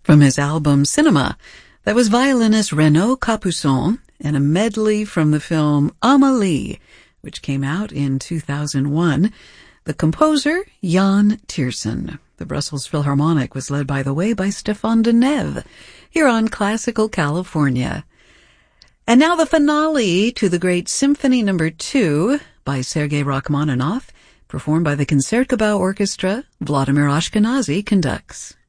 From his album Cinema, that was violinist Renaud Capuçon and a medley from the film Amélie, which came out in 2001. The composer, Jan Tiersen. The Brussels Philharmonic was led, by the way, by Stéphane Denève, here on Classical California. And now the finale to the great Symphony No. 2 by Sergei Rachmaninoff, performed by the Concertgebouw Orchestra. Vladimir Ashkenazy conducts.